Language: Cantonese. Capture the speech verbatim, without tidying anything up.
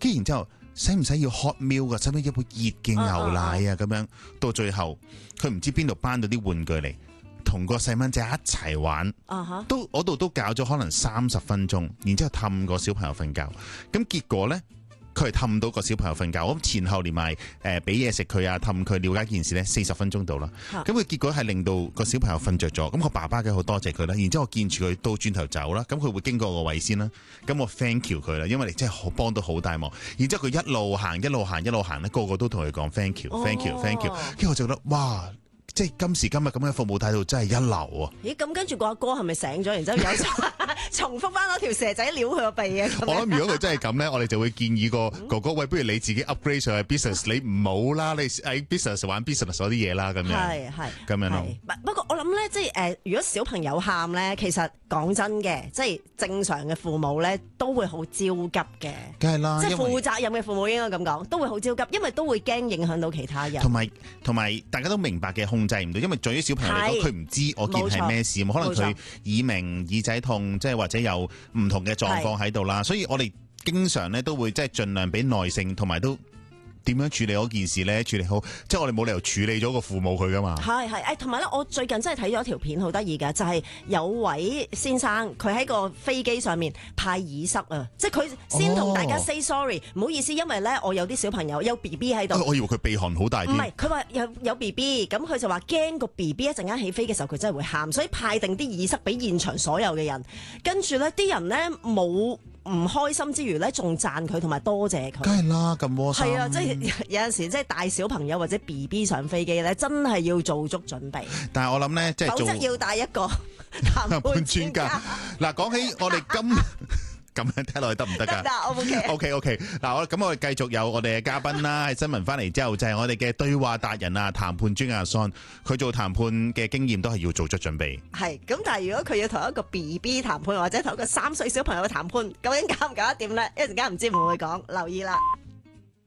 跟住然之後使唔使要 hot milk 噶？使唔使一杯熱嘅牛奶啊？咁樣到最後佢唔知邊度搬到啲玩具嚟，同個細蚊仔一齊玩， uh-huh. 都嗰度都搞咗可能三十分鐘，然之後氹個小朋友瞓覺，咁結果呢，佢係氹到個小朋友瞓覺，我前後連埋誒俾嘢食佢啊，氹佢了解件事呢，四十分鐘到啦。咁佢結果係令到個小朋友瞓着咗，咁個爸爸嘅好多謝佢啦。然之後我見住佢倒轉頭走啦，咁佢會經過個位先啦，咁我 thank you 佢啦，因為你真係好幫到好大忙。然之後佢一路行一路行一路行咧，個個都同佢講 thank you，thank you，thank you。跟住我就覺得哇！即係今時今日咁嘅服務態度真係一流啊！ 咦，咁跟住個阿哥係咪醒咗，然之後有重複翻嗰條蛇仔撩佢個鼻啊？ 我諗如果佢真係咁咧，我哋就會建議個哥哥喂，不如你自己 upgrade 上去 business， 你唔好啦，你喺 business 玩 business 嗰啲嘢啦，咁樣係係咁樣咯。 不過我諗咧，即係誒，如果小朋友喊咧，其實講真嘅，即係正常嘅父母咧，都會好焦急嘅。 梗係啦， 即係負責任嘅父母應該咁講，都會好焦急，因為都會驚影響到其他人。 同埋同埋大家都明白嘅，控制唔到，因為對於小朋友嚟講，佢唔知我件係咩事，可能佢耳鳴、耳仔痛，即係或者有唔同嘅狀況喺度啦。所以我哋經常咧都會即係盡量俾耐性，同埋都點樣處理嗰件事咧？處理好，即係我哋冇理由處理咗個父母佢噶嘛。係係誒，同埋咧，我最近真係睇咗一條片，好得意嘅，就係、是、有位先生佢喺個飛機上面派耳塞啊，即係佢先同大家 say sorry，唔、哦、好意思，因為咧我有啲小朋友有 B B 喺度、哎。我以為佢鼻鼾好大啲。唔係，佢話有有 B B， 咁佢就話驚個 B B 一陣間起飛嘅時候佢真係會喊，所以派定啲耳塞俾現場所有嘅人。跟住咧啲人咧冇唔開心之餘咧，仲讚佢同埋多謝佢。梗係啦，咁窩心。係啊，即係有陣時即係帶小朋友或者 B B 上飛機咧，真係要做足準備。但係我諗咧，即係否則要帶一個談判專家。嗱，講起我哋今咁樣聽落去得唔得㗎？得 ，OK OK OK。嗱，我咁我哋繼續有我哋嘅嘉賓啦。喺新聞翻嚟之後，就係、是、我哋嘅對話達人啊，談判專家阿 Son。佢做談判嘅經驗都係要做足準備。係咁，但係如果佢要同一個 B B 談判，或者同一個三歲小朋友談判，究竟搞唔搞得掂咧？一陣間唔知會唔會講，留意啦。